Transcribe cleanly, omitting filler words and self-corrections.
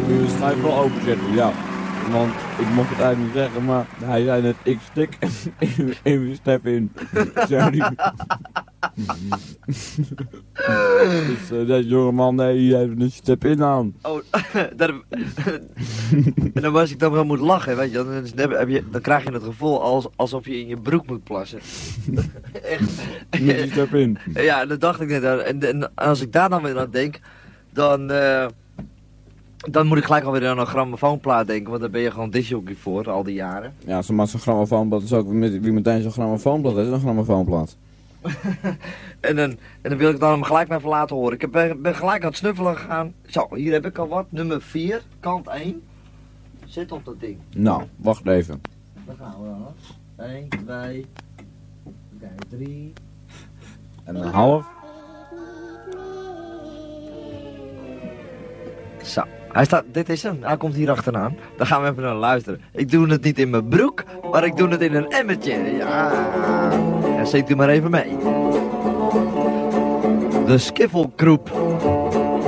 Moet je de schuif wel openzetten, ja. Want ik mocht het eigenlijk niet zeggen, maar hij zei net, ik stik even step in. Sorry. Dus deze jongeman, nee, die heeft een step in aan. Oh, en dan was ik dan wel moet lachen, weet je. Dan krijg je het gevoel alsof je in je broek moet plassen. Echt. Met die step in. Ja, dat dacht ik net. En als ik daar dan weer aan denk, dan moet ik gelijk alweer aan een grammofoonplaat denken, want daar ben je gewoon discjockey voor, al die jaren. Ja, zo'n grammofoonblad is ook wie meteen zo'n grammofoonblad is, een grammofoonblad. en dan wil ik dan hem gelijk maar even laten horen. Ik ben gelijk aan het snuffelen gegaan. Zo, hier heb ik al wat. Nummer 4, kant 1. Zit op dat ding. Nou, wacht even. Daar gaan we dan. 1, 2, 3. En een half. Zo, dit is hem. Hij komt hier achteraan. Dan gaan we even naar luisteren. Ik doe het niet in mijn broek, maar ik doe het in een emmertje. Ja, en zingt u maar even mee. De Skiffle Groep.